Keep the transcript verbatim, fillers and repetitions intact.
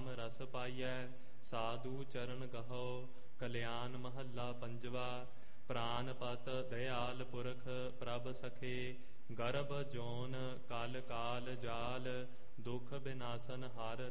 ਰਾਮ ਰਸ ਪਾਈਐ। ਸਾਧੂ ਚਰਨ ਗਹੋ ਕਲਿਆਣ ਮਹੱਲਾ ਪੰਜਵਾ। ਪ੍ਰਾਨ ਪਤ ਦਇਆਲ ਪੁਰਖ ਪ੍ਰਭ ਸਖੇ। ਗਰਭ ਜੋਨ ਕਲ ਕਾਲ ਜਾਲ ਦੁਖ ਬਿਨਾਸਨ ਹਰ